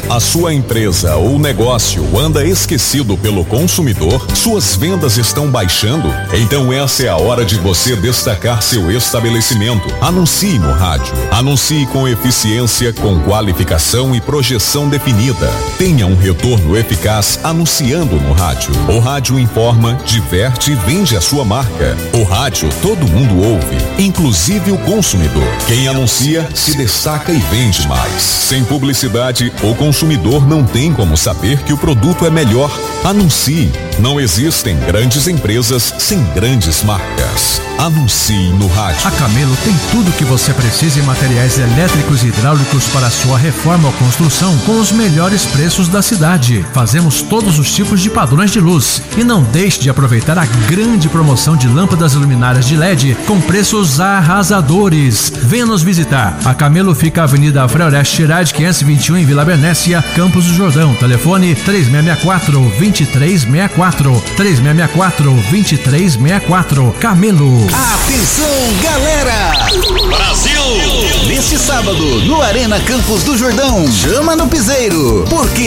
A sua empresa ou negócio anda esquecido pelo consumidor? Suas vendas estão baixando? Então essa é a hora de você destacar seu estabelecimento. Anuncie no rádio. Anuncie com eficiência, com qualificação e projeção definida. Tenha um retorno eficaz anunciando no rádio. O rádio informa, diverte e vende a sua marca. O rádio todo mundo ouve, inclusive o consumidor. Quem anuncia se destaca e vende mais. Sem publicidade, o consumidor não tem como saber que o produto é melhor. Anuncie. Não existem grandes empresas sem grandes marcas. Anuncie no rádio. A Camelo tem tudo o que você precisa em materiais elétricos e hidráulicos para sua reforma ou construção com os melhores preços da cidade. Fazemos todos os tipos de padrões de luz. E não deixe de aproveitar a grande promoção de lâmpadas luminárias de LED com preços arrasadores. Venha nos visitar. A Camelo fica na Avenida Floresta Girardi 521 em Vila Bernécia, Campos do Jordão. Telefone 3664-2364. 3664-2364. Camelo. Atenção, galera! Brasil! Neste sábado, no Arena Campos do Jordão, chama no piseiro, porque